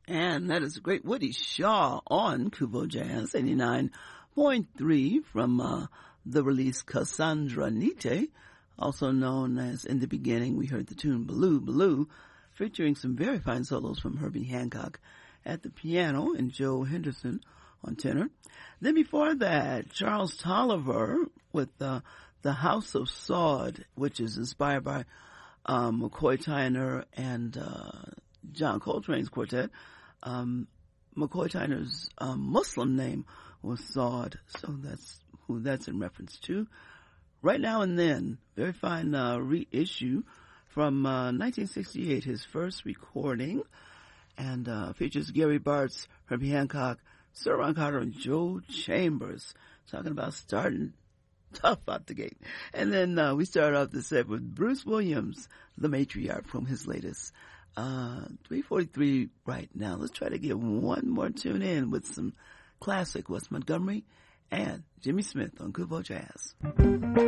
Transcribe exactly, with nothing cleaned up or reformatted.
And that is a great Woody Shaw on Kubo Jazz, eighty-nine point three from uh, the release Cassandra Nite, also known as In the Beginning. We heard the tune Baloo Baloo, featuring some very fine solos from Herbie Hancock at the piano and Joe Henderson on tenor. Then before that, Charles Tolliver with uh, The House of Sod, which is inspired by um, McCoy Tyner and uh, John Coltrane's quartet. Um, McCoy Tyner's um, Muslim name was Sod, so that's who that's in reference to. Right Now and Then, very fine uh, reissue from uh, nineteen sixty-eight, his first recording, and uh, features Gary Bartz, Herbie Hancock, Sir Ron Carter, and Joe Chambers, talking about starting tough out the gate. And then uh, we start off the set with Bruce Williams, the matriarch, from his latest Uh, three forty-three right now. Let's try to get one more tune in with some classic Wes Montgomery and Jimmy Smith on Kubo Jazz.